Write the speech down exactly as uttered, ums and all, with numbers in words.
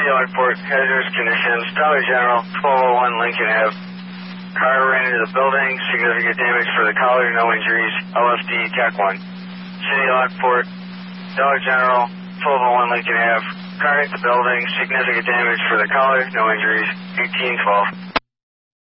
City Lockport, hazardous conditions, Dollar General, twelve oh one Lincoln Avenue. Car ran into the building, significant damage for the collar, no injuries, L F D, C A C one. City Lockport, Dollar General, twelve oh one Lincoln Avenue. Car hit the building, significant damage for the collar, no injuries, eighteen twelve.